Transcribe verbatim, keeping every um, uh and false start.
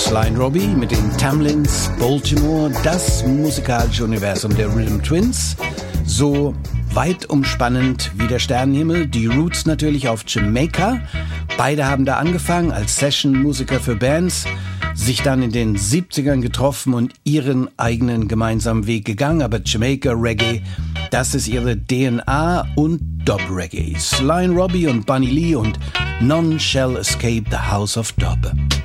Sly and Robbie mit den Tamlins, Baltimore, das musikalische Universum der Rhythm Twins. So weit umspannend wie der Sternenhimmel, die Roots natürlich auf Jamaika. Beide haben da angefangen als Session-Musiker für Bands, sich dann in den siebzigern getroffen und ihren eigenen gemeinsamen Weg gegangen. Aber Jamaica Reggae, das ist ihre D N A und Dub Reggae. Sly and Robbie und Bunny Lee und None Shall Escape the House of Dub.